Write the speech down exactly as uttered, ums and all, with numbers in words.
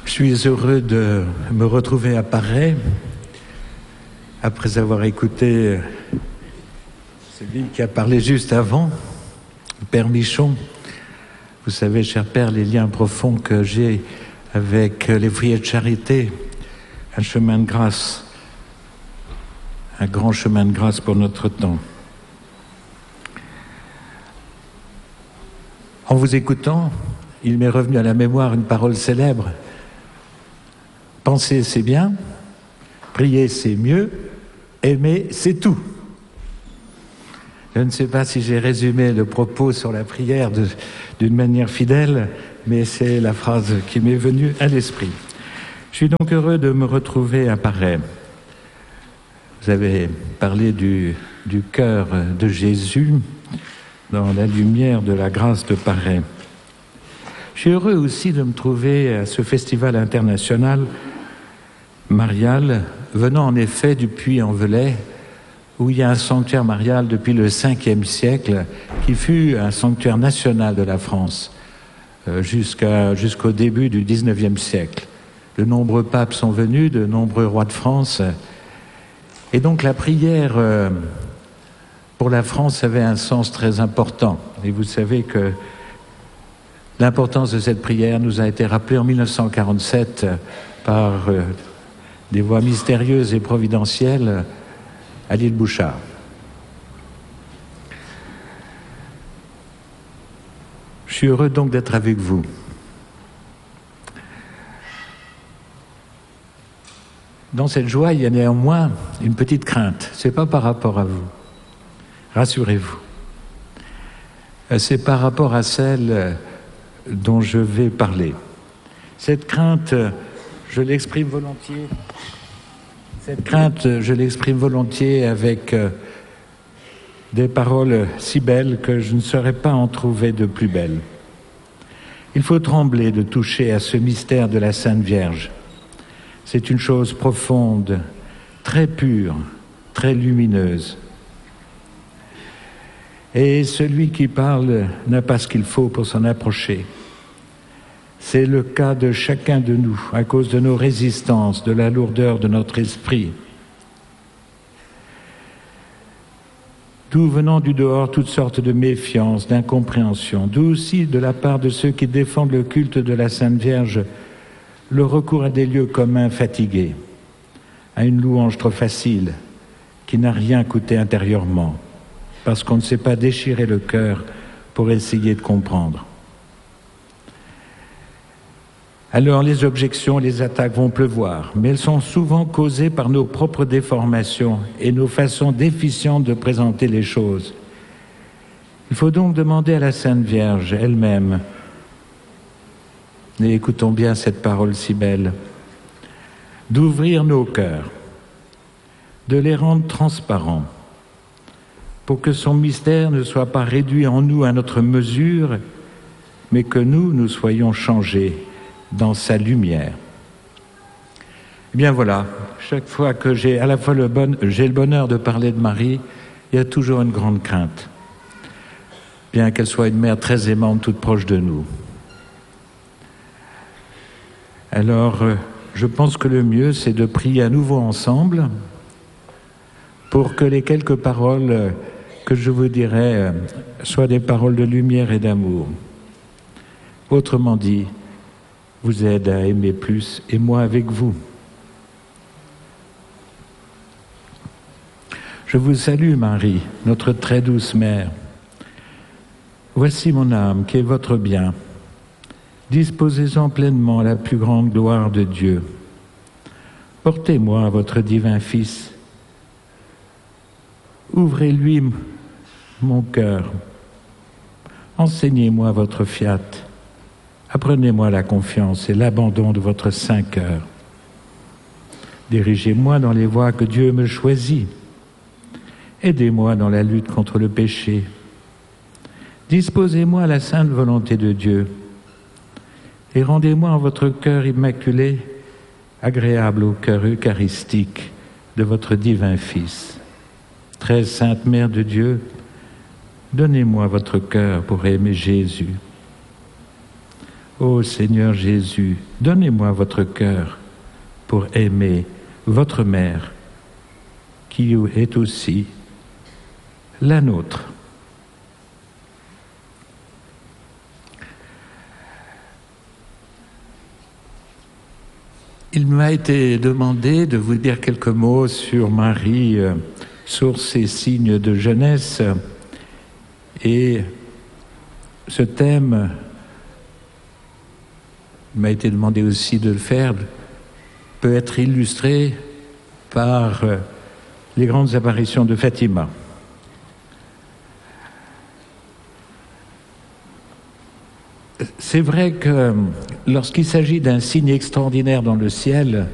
Je suis heureux de me retrouver à Paray, après avoir écouté celui qui a parlé juste avant, le Père Michon. Vous savez, cher Père, les liens profonds que j'ai avec les foyers de charité, un chemin de grâce, un grand chemin de grâce pour notre temps. En vous écoutant, il m'est revenu à la mémoire une parole célèbre. Penser, c'est bien, prier, c'est mieux, aimer, c'est tout. Je ne sais pas si j'ai résumé le propos sur la prière de, d'une manière fidèle, mais c'est la phrase qui m'est venue à l'esprit. Je suis donc heureux de me retrouver à Paray. Vous avez parlé du, du cœur de Jésus dans la lumière de la grâce de Paray. Je suis heureux aussi de me trouver à ce festival international marial, venant en effet du Puy-en-Velay, où il y a un sanctuaire marial depuis le cinquième siècle, qui fut un sanctuaire national de la France, euh, jusqu'à, jusqu'au début du dix-neuvième siècle. De nombreux papes sont venus, de nombreux rois de France, et donc la prière euh, pour la France avait un sens très important. Et vous savez que l'importance de cette prière nous a été rappelée en mille neuf cent quarante-sept par euh, des voix mystérieuses et providentielles à l'île Bouchard. Je suis heureux donc d'être avec vous. Dans cette joie, il y a néanmoins une petite crainte. Ce n'est pas par rapport à vous. Rassurez-vous. C'est par rapport à celle dont je vais parler. Cette crainte, je l'exprime volontiers. Cette crainte, je l'exprime volontiers avec euh, des paroles si belles que je ne saurais pas en trouver de plus belles. Il faut trembler de toucher à ce mystère de la Sainte Vierge. C'est une chose profonde, très pure, très lumineuse. Et celui qui parle n'a pas ce qu'il faut pour s'en approcher. C'est le cas de chacun de nous, à cause de nos résistances, de la lourdeur de notre esprit. D'où venant du dehors toutes sortes de méfiance, d'incompréhension, d'où aussi de la part de ceux qui défendent le culte de la Sainte Vierge, le recours à des lieux communs fatigués, à une louange trop facile, qui n'a rien coûté intérieurement, parce qu'on ne sait pas déchirer le cœur pour essayer de comprendre. Alors les objections, les attaques vont pleuvoir, mais elles sont souvent causées par nos propres déformations et nos façons déficientes de présenter les choses. Il faut donc demander à la Sainte Vierge elle-même, et écoutons bien cette parole si belle, d'ouvrir nos cœurs, de les rendre transparents, pour que son mystère ne soit pas réduit en nous à notre mesure, mais que nous, nous soyons changés dans sa lumière. Eh bien voilà, chaque fois que j'ai à la fois le, bon, j'ai le bonheur de parler de Marie, il y a toujours une grande crainte, bien qu'elle soit une mère très aimante, toute proche de nous. Alors, je pense que le mieux, c'est de prier à nouveau ensemble pour que les quelques paroles que je vous dirai soient des paroles de lumière et d'amour. Autrement dit, vous aide à aimer plus, et moi avec vous. Je vous salue, Marie, notre très douce mère. Voici mon âme qui est votre bien. Disposez-en pleinement à la plus grande gloire de Dieu. Portez-moi à votre divin Fils. Ouvrez-lui mon cœur. Enseignez-moi votre fiat. Apprenez-moi la confiance et l'abandon de votre saint cœur. Dirigez-moi dans les voies que Dieu me choisit. Aidez-moi dans la lutte contre le péché. Disposez-moi à la sainte volonté de Dieu. Et rendez-moi en votre cœur immaculé, agréable au cœur eucharistique de votre divin Fils. Très sainte Mère de Dieu, donnez-moi votre cœur pour aimer Jésus. Ô Seigneur Jésus, donnez-moi votre cœur pour aimer votre mère, qui est aussi la nôtre. Il m'a été demandé de vous dire quelques mots sur Marie, euh, source et signe de jeunesse. Et ce thème m'a été demandé aussi de le faire, peut être illustré par euh, les grandes apparitions de Fatima. C'est vrai que lorsqu'il s'agit d'un signe extraordinaire dans le ciel,